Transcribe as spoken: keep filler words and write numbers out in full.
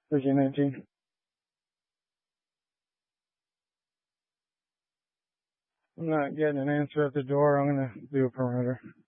thirteen nineteen. I'm not getting an answer at the door. I'm going to do a perimeter.